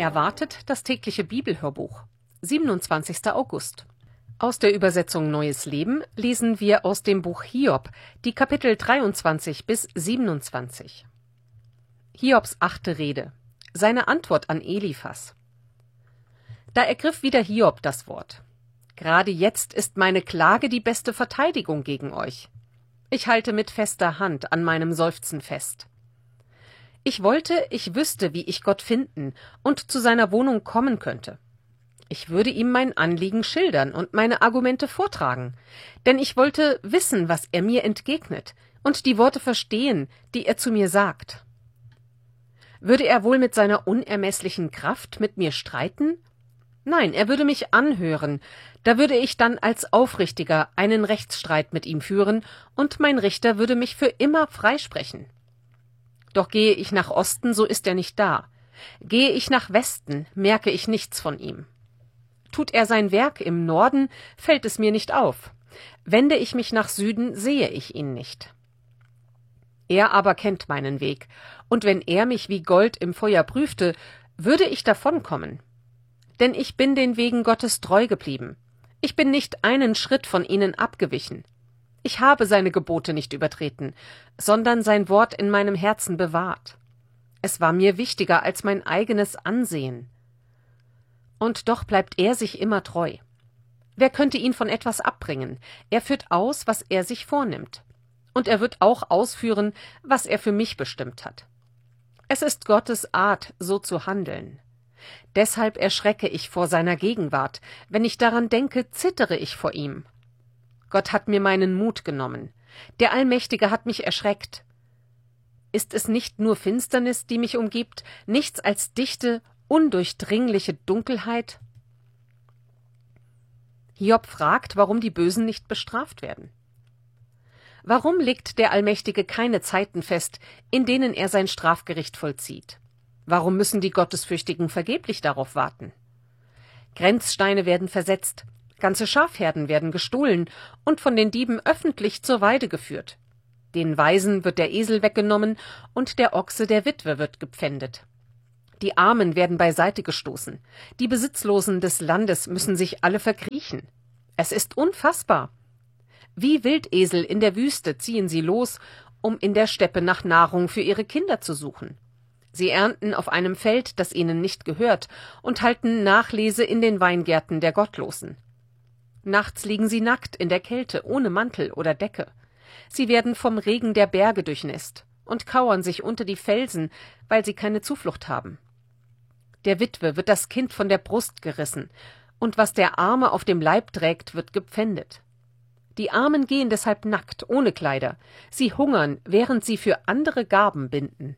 Erwartet das tägliche Bibelhörbuch. 27. August. Aus der Übersetzung Neues Leben lesen wir aus dem Buch Hiob, die Kapitel 23 bis 27. Hiobs 8. Rede. Seine Antwort an Eliphas. Da ergriff wieder Hiob das Wort. Gerade jetzt ist meine Klage die beste Verteidigung gegen euch. Ich halte mit fester Hand an meinem Seufzen fest. Ich wollte, ich wüsste, wie ich Gott finden und zu seiner Wohnung kommen könnte. Ich würde ihm mein Anliegen schildern und meine Argumente vortragen, denn ich wollte wissen, was er mir entgegnet und die Worte verstehen, die er zu mir sagt. Würde er wohl mit seiner unermesslichen Kraft mit mir streiten? Nein, er würde mich anhören, da würde ich dann als Aufrichtiger einen Rechtsstreit mit ihm führen und mein Richter würde mich für immer freisprechen. Doch gehe ich nach Osten, so ist er nicht da. Gehe ich nach Westen, merke ich nichts von ihm. Tut er sein Werk im Norden, fällt es mir nicht auf. Wende ich mich nach Süden, sehe ich ihn nicht. Er aber kennt meinen Weg, und wenn er mich wie Gold im Feuer prüfte, würde ich davonkommen. Denn ich bin den Wegen Gottes treu geblieben. Ich bin nicht einen Schritt von ihnen abgewichen. Ich habe seine Gebote nicht übertreten, sondern sein Wort in meinem Herzen bewahrt. Es war mir wichtiger als mein eigenes Ansehen. Und doch bleibt er sich immer treu. Wer könnte ihn von etwas abbringen? Er führt aus, was er sich vornimmt. Und er wird auch ausführen, was er für mich bestimmt hat. Es ist Gottes Art, so zu handeln. Deshalb erschrecke ich vor seiner Gegenwart. Wenn ich daran denke, zittere ich vor ihm. Gott hat mir meinen Mut genommen. Der Allmächtige hat mich erschreckt. Ist es nicht nur Finsternis, die mich umgibt, nichts als dichte, undurchdringliche Dunkelheit? Hiob fragt, warum die Bösen nicht bestraft werden. Warum legt der Allmächtige keine Zeiten fest, in denen er sein Strafgericht vollzieht? Warum müssen die Gottesfürchtigen vergeblich darauf warten? Grenzsteine werden versetzt, ganze Schafherden werden gestohlen und von den Dieben öffentlich zur Weide geführt. Den Waisen wird der Esel weggenommen und der Ochse der Witwe wird gepfändet. Die Armen werden beiseite gestoßen. Die Besitzlosen des Landes müssen sich alle verkriechen. Es ist unfassbar. Wie Wildesel in der Wüste ziehen sie los, um in der Steppe nach Nahrung für ihre Kinder zu suchen. Sie ernten auf einem Feld, das ihnen nicht gehört, und halten Nachlese in den Weingärten der Gottlosen. Nachts liegen sie nackt in der Kälte, ohne Mantel oder Decke. Sie werden vom Regen der Berge durchnässt und kauern sich unter die Felsen, weil sie keine Zuflucht haben. Der Witwe wird das Kind von der Brust gerissen, und was der Arme auf dem Leib trägt, wird gepfändet. Die Armen gehen deshalb nackt, ohne Kleider. Sie hungern, während sie für andere Garben binden.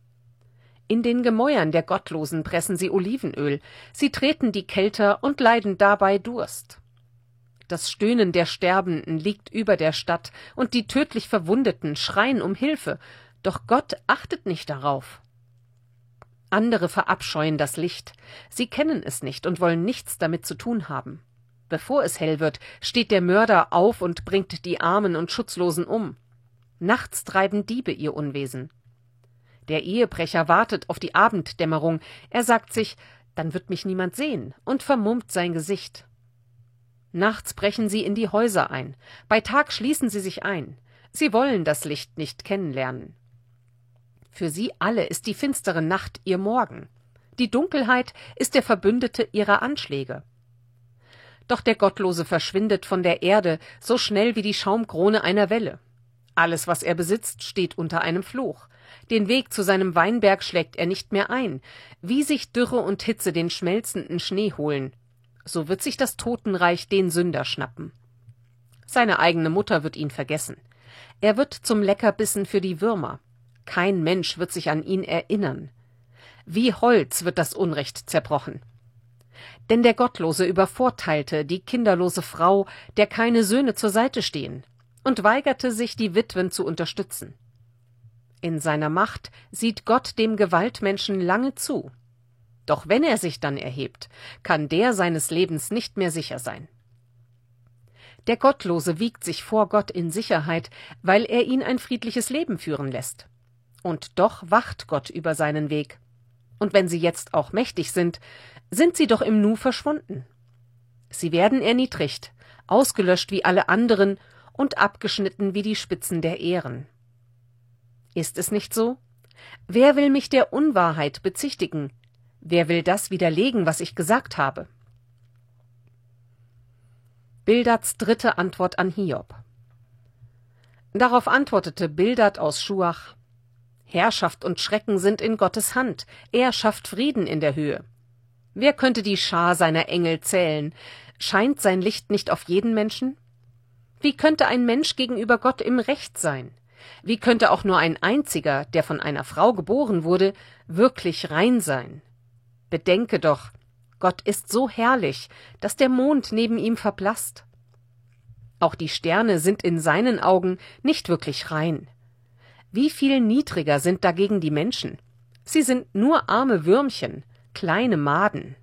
In den Gemäuern der Gottlosen pressen sie Olivenöl. Sie treten die Kälter und leiden dabei Durst. Das Stöhnen der Sterbenden liegt über der Stadt, und die tödlich Verwundeten schreien um Hilfe, doch Gott achtet nicht darauf. Andere verabscheuen das Licht. Sie kennen es nicht und wollen nichts damit zu tun haben. Bevor es hell wird, steht der Mörder auf und bringt die Armen und Schutzlosen um. Nachts treiben Diebe ihr Unwesen. Der Ehebrecher wartet auf die Abenddämmerung. Er sagt sich, dann wird mich niemand sehen, und vermummt sein Gesicht. Nachts brechen sie in die Häuser ein. Bei Tag schließen sie sich ein. Sie wollen das Licht nicht kennenlernen. Für sie alle ist die finstere Nacht ihr Morgen. Die Dunkelheit ist der Verbündete ihrer Anschläge. Doch der Gottlose verschwindet von der Erde so schnell wie die Schaumkrone einer Welle. Alles, was er besitzt, steht unter einem Fluch. Den Weg zu seinem Weinberg schlägt er nicht mehr ein. Wie sich Dürre und Hitze den schmelzenden Schnee holen, so wird sich das Totenreich den Sünder schnappen. Seine eigene Mutter wird ihn vergessen. Er wird zum Leckerbissen für die Würmer. Kein Mensch wird sich an ihn erinnern. Wie Holz wird das Unrecht zerbrochen. Denn der Gottlose übervorteilte die kinderlose Frau, der keine Söhne zur Seite stehen, und weigerte sich, die Witwen zu unterstützen. In seiner Macht sieht Gott dem Gewaltmenschen lange zu. Doch wenn er sich dann erhebt, kann der seines Lebens nicht mehr sicher sein. Der Gottlose wiegt sich vor Gott in Sicherheit, weil er ihn ein friedliches Leben führen lässt. Und doch wacht Gott über seinen Weg. Und wenn sie jetzt auch mächtig sind sie doch im Nu verschwunden. Sie werden erniedrigt, ausgelöscht wie alle anderen und abgeschnitten wie die Spitzen der Ähren. Ist es nicht so? Wer will mich der Unwahrheit bezichtigen? Wer will das widerlegen, was ich gesagt habe? Bildads dritte Antwort an Hiob. Darauf antwortete Bildad aus Schuach: Herrschaft und Schrecken sind in Gottes Hand, er schafft Frieden in der Höhe. Wer könnte die Schar seiner Engel zählen? Scheint sein Licht nicht auf jeden Menschen? Wie könnte ein Mensch gegenüber Gott im Recht sein? Wie könnte auch nur ein einziger, der von einer Frau geboren wurde, wirklich rein sein? Bedenke doch, Gott ist so herrlich, dass der Mond neben ihm verblasst. Auch die Sterne sind in seinen Augen nicht wirklich rein. Wie viel niedriger sind dagegen die Menschen? Sie sind nur arme Würmchen, kleine Maden.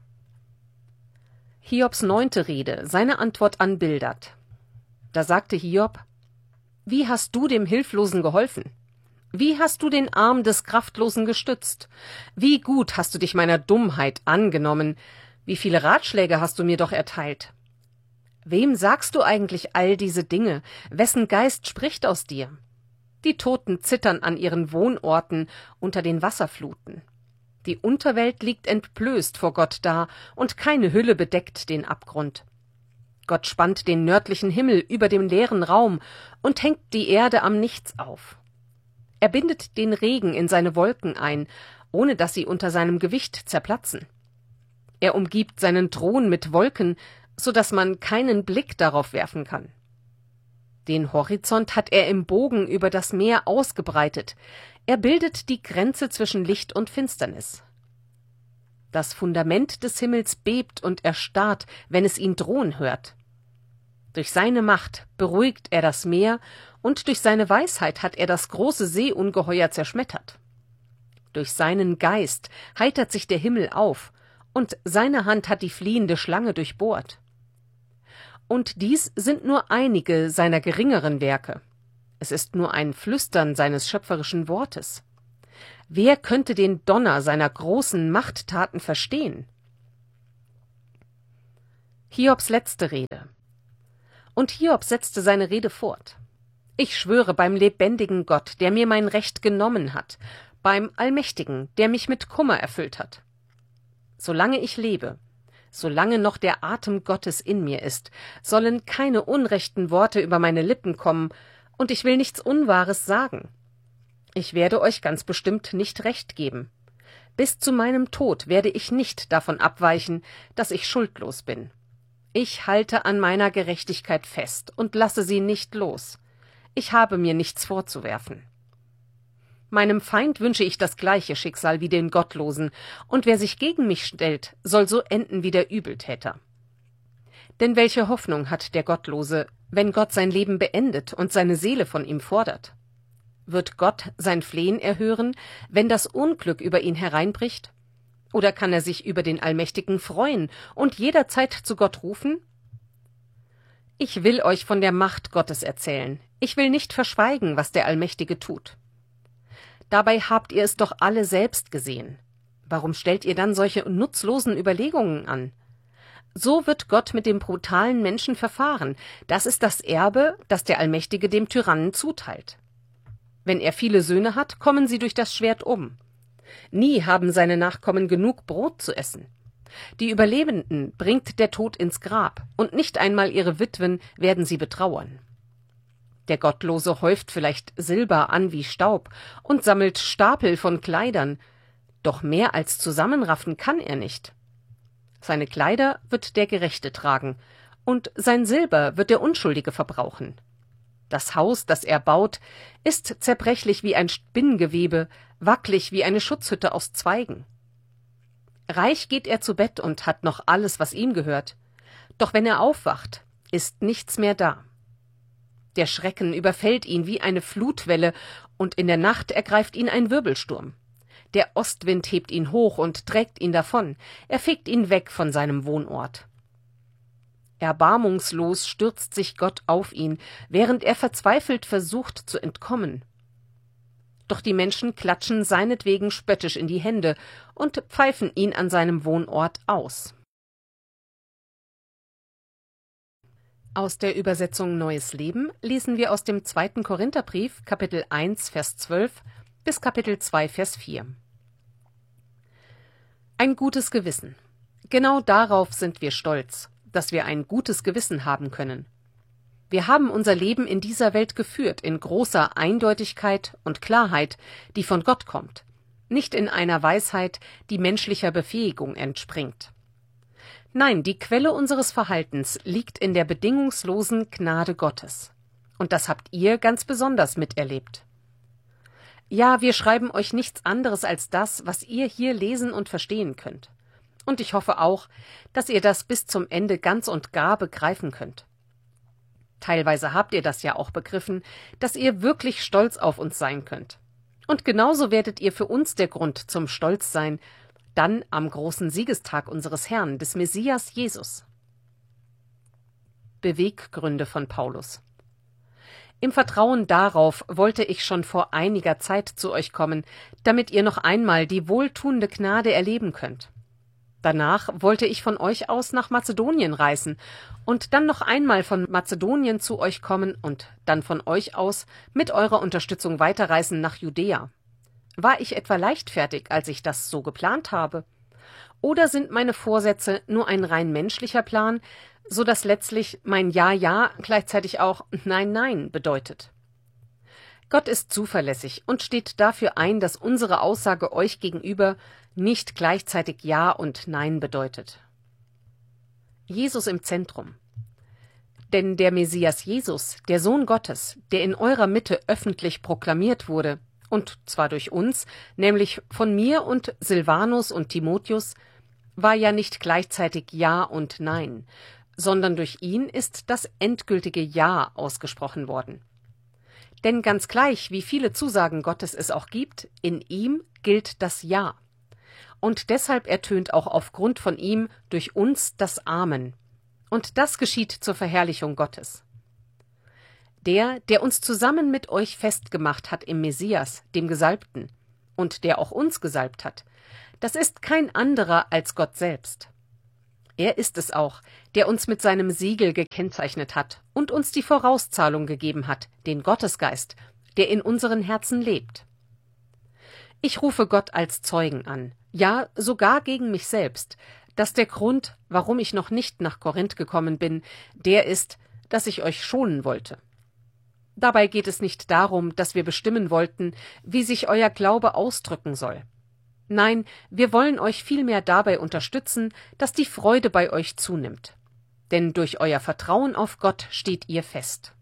Hiobs 9. Rede, seine Antwort an Bildad. Da sagte Hiob: Wie hast du dem Hilflosen geholfen? Wie hast du den Arm des Kraftlosen gestützt? Wie gut hast du dich meiner Dummheit angenommen? Wie viele Ratschläge hast du mir doch erteilt? Wem sagst du eigentlich all diese Dinge? Wessen Geist spricht aus dir? Die Toten zittern an ihren Wohnorten unter den Wasserfluten. Die Unterwelt liegt entblößt vor Gott da, und keine Hülle bedeckt den Abgrund. Gott spannt den nördlichen Himmel über dem leeren Raum und hängt die Erde am Nichts auf. Er bindet den Regen in seine Wolken ein, ohne dass sie unter seinem Gewicht zerplatzen. Er umgibt seinen Thron mit Wolken, so dass man keinen Blick darauf werfen kann. Den Horizont hat er im Bogen über das Meer ausgebreitet. Er bildet die Grenze zwischen Licht und Finsternis. Das Fundament des Himmels bebt und erstarrt, wenn es ihn drohen hört. Durch seine Macht beruhigt er das Meer, und durch seine Weisheit hat er das große Seeungeheuer zerschmettert. Durch seinen Geist heitert sich der Himmel auf, und seine Hand hat die fliehende Schlange durchbohrt. Und dies sind nur einige seiner geringeren Werke. Es ist nur ein Flüstern seines schöpferischen Wortes. Wer könnte den Donner seiner großen Machttaten verstehen? Hiobs letzte Rede. Und Hiob setzte seine Rede fort. Ich schwöre beim lebendigen Gott, der mir mein Recht genommen hat, beim Allmächtigen, der mich mit Kummer erfüllt hat. Solange ich lebe, solange noch der Atem Gottes in mir ist, sollen keine unrechten Worte über meine Lippen kommen, und ich will nichts Unwahres sagen. Ich werde euch ganz bestimmt nicht recht geben. Bis zu meinem Tod werde ich nicht davon abweichen, dass ich schuldlos bin. Ich halte an meiner Gerechtigkeit fest und lasse sie nicht los. Ich habe mir nichts vorzuwerfen. Meinem Feind wünsche ich das gleiche Schicksal wie den Gottlosen, und wer sich gegen mich stellt, soll so enden wie der Übeltäter. Denn welche Hoffnung hat der Gottlose, wenn Gott sein Leben beendet und seine Seele von ihm fordert? Wird Gott sein Flehen erhören, wenn das Unglück über ihn hereinbricht? Oder kann er sich über den Allmächtigen freuen und jederzeit zu Gott rufen? Ich will euch von der Macht Gottes erzählen. Ich will nicht verschweigen, was der Allmächtige tut. Dabei habt ihr es doch alle selbst gesehen. Warum stellt ihr dann solche nutzlosen Überlegungen an? So wird Gott mit dem brutalen Menschen verfahren. Das ist das Erbe, das der Allmächtige dem Tyrannen zuteilt. Wenn er viele Söhne hat, kommen sie durch das Schwert um. Nie haben seine Nachkommen genug Brot zu essen. Die Überlebenden bringt der Tod ins Grab, und nicht einmal ihre Witwen werden sie betrauern. Der Gottlose häuft vielleicht Silber an wie Staub und sammelt Stapel von Kleidern, doch mehr als zusammenraffen kann er nicht. Seine Kleider wird der Gerechte tragen, und sein Silber wird der Unschuldige verbrauchen. Das Haus, das er baut, ist zerbrechlich wie ein Spinngewebe, wackelig wie eine Schutzhütte aus Zweigen. Reich geht er zu Bett und hat noch alles, was ihm gehört. Doch wenn er aufwacht, ist nichts mehr da. Der Schrecken überfällt ihn wie eine Flutwelle, und in der Nacht ergreift ihn ein Wirbelsturm. Der Ostwind hebt ihn hoch und trägt ihn davon, er fegt ihn weg von seinem Wohnort. Erbarmungslos stürzt sich Gott auf ihn, während er verzweifelt versucht zu entkommen. Doch die Menschen klatschen seinetwegen spöttisch in die Hände, und pfeifen ihn an seinem Wohnort aus. Aus der Übersetzung Neues Leben lesen wir aus dem 2. Korintherbrief, Kapitel 1, Vers 12 bis Kapitel 2, Vers 4. Ein gutes Gewissen. Genau darauf sind wir stolz, dass wir ein gutes Gewissen haben können. Wir haben unser Leben in dieser Welt geführt, in großer Eindeutigkeit und Klarheit, die von Gott kommt, nicht in einer Weisheit, die menschlicher Befähigung entspringt. Nein, die Quelle unseres Verhaltens liegt in der bedingungslosen Gnade Gottes. Und das habt ihr ganz besonders miterlebt. Ja, wir schreiben euch nichts anderes als das, was ihr hier lesen und verstehen könnt. Und ich hoffe auch, dass ihr das bis zum Ende ganz und gar begreifen könnt. Teilweise habt ihr das ja auch begriffen, dass ihr wirklich stolz auf uns sein könnt. Und genauso werdet ihr für uns der Grund zum Stolz sein, dann am großen Siegestag unseres Herrn, des Messias Jesus. Beweggründe von Paulus. Im Vertrauen darauf wollte ich schon vor einiger Zeit zu euch kommen, damit ihr noch einmal die wohltuende Gnade erleben könnt. Danach wollte ich von euch aus nach Mazedonien reisen und dann noch einmal von Mazedonien zu euch kommen und dann von euch aus mit eurer Unterstützung weiterreisen nach Judäa. War ich etwa leichtfertig, als ich das so geplant habe? Oder sind meine Vorsätze nur ein rein menschlicher Plan, so dass letztlich mein Ja, Ja gleichzeitig auch Nein, Nein bedeutet? Gott ist zuverlässig und steht dafür ein, dass unsere Aussage euch gegenüber nicht gleichzeitig Ja und Nein bedeutet. Jesus im Zentrum. Denn der Messias Jesus, der Sohn Gottes, der in eurer Mitte öffentlich proklamiert wurde, und zwar durch uns, nämlich von mir und Silvanus und Timotheus, war ja nicht gleichzeitig Ja und Nein, sondern durch ihn ist das endgültige Ja ausgesprochen worden. Denn ganz gleich, wie viele Zusagen Gottes es auch gibt, in ihm gilt das Ja. Und deshalb ertönt auch aufgrund von ihm durch uns das Amen. Und das geschieht zur Verherrlichung Gottes. Der uns zusammen mit euch festgemacht hat im Messias, dem Gesalbten, und der auch uns gesalbt hat, das ist kein anderer als Gott selbst. Er ist es auch, der uns mit seinem Siegel gekennzeichnet hat und uns die Vorauszahlung gegeben hat, den Gottesgeist, der in unseren Herzen lebt. Ich rufe Gott als Zeugen an, ja sogar gegen mich selbst, dass der Grund, warum ich noch nicht nach Korinth gekommen bin, der ist, dass ich euch schonen wollte. Dabei geht es nicht darum, dass wir bestimmen wollten, wie sich euer Glaube ausdrücken soll. Nein, wir wollen euch vielmehr dabei unterstützen, dass die Freude bei euch zunimmt. Denn durch euer Vertrauen auf Gott steht ihr fest.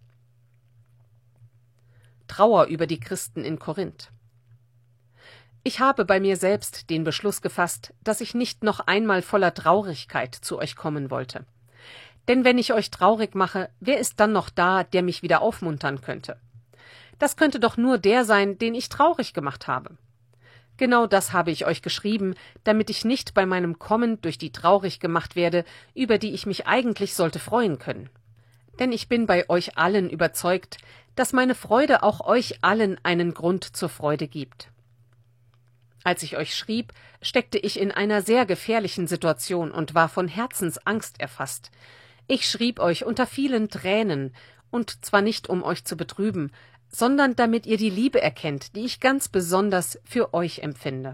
Trauer über die Christen in Korinth. Ich habe bei mir selbst den Beschluss gefasst, dass ich nicht noch einmal voller Traurigkeit zu euch kommen wollte. Denn wenn ich euch traurig mache, wer ist dann noch da, der mich wieder aufmuntern könnte? Das könnte doch nur der sein, den ich traurig gemacht habe. Genau das habe ich euch geschrieben, damit ich nicht bei meinem Kommen durch die traurig gemacht werde, über die ich mich eigentlich sollte freuen können. Denn ich bin bei euch allen überzeugt, dass meine Freude auch euch allen einen Grund zur Freude gibt. Als ich euch schrieb, steckte ich in einer sehr gefährlichen Situation und war von Herzensangst erfasst. Ich schrieb euch unter vielen Tränen, und zwar nicht, um euch zu betrüben, sondern damit ihr die Liebe erkennt, die ich ganz besonders für euch empfinde.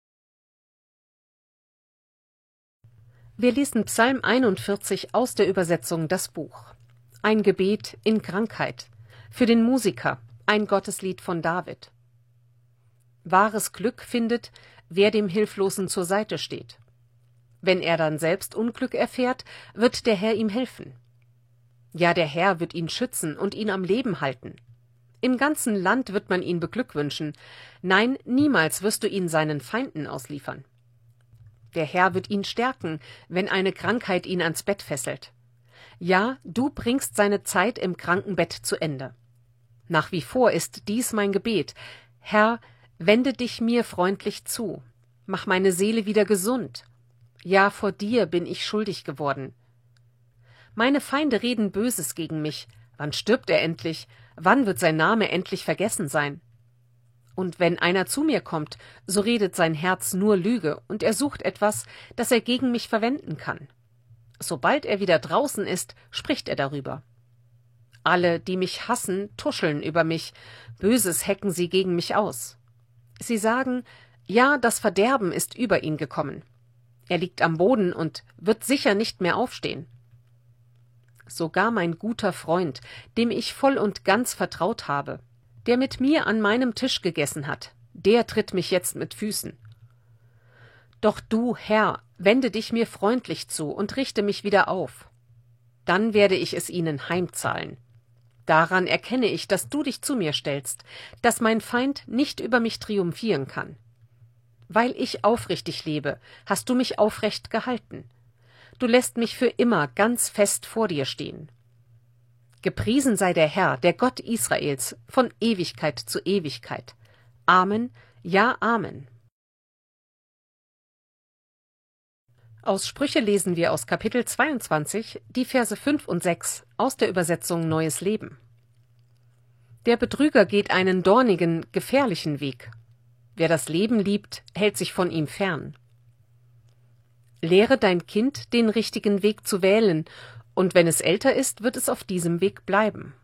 Wir lesen Psalm 41 aus der Übersetzung Das Buch. Ein Gebet in Krankheit. Für den Musiker, ein Gotteslied von David. Wahres Glück findet, wer dem Hilflosen zur Seite steht. Wenn er dann selbst Unglück erfährt, wird der Herr ihm helfen. Ja, der Herr wird ihn schützen und ihn am Leben halten. Im ganzen Land wird man ihn beglückwünschen. Nein, niemals wirst du ihn seinen Feinden ausliefern. Der Herr wird ihn stärken, wenn eine Krankheit ihn ans Bett fesselt. Ja, du bringst seine Zeit im Krankenbett zu Ende. Nach wie vor ist dies mein Gebet. Herr, wende dich mir freundlich zu. Mach meine Seele wieder gesund. Ja, vor dir bin ich schuldig geworden. Meine Feinde reden Böses gegen mich. Wann stirbt er endlich? Wann wird sein Name endlich vergessen sein? Und wenn einer zu mir kommt, so redet sein Herz nur Lüge, und er sucht etwas, das er gegen mich verwenden kann. Sobald er wieder draußen ist, spricht er darüber. Alle, die mich hassen, tuscheln über mich, Böses hecken sie gegen mich aus. Sie sagen, ja, das Verderben ist über ihn gekommen. Er liegt am Boden und wird sicher nicht mehr aufstehen. Sogar mein guter Freund, dem ich voll und ganz vertraut habe, der mit mir an meinem Tisch gegessen hat, der tritt mich jetzt mit Füßen. Doch du, Herr, wende dich mir freundlich zu und richte mich wieder auf. Dann werde ich es ihnen heimzahlen. Daran erkenne ich, dass du dich zu mir stellst, dass mein Feind nicht über mich triumphieren kann. Weil ich aufrichtig lebe, hast du mich aufrecht gehalten. Du lässt mich für immer ganz fest vor dir stehen. Gepriesen sei der Herr, der Gott Israels, von Ewigkeit zu Ewigkeit. Amen, ja, Amen. Aus Sprüche lesen wir aus Kapitel 22, die Verse 5 und 6 aus der Übersetzung Neues Leben. Der Betrüger geht einen dornigen, gefährlichen Weg. Wer das Leben liebt, hält sich von ihm fern. Lehre dein Kind, den richtigen Weg zu wählen, und wenn es älter ist, wird es auf diesem Weg bleiben.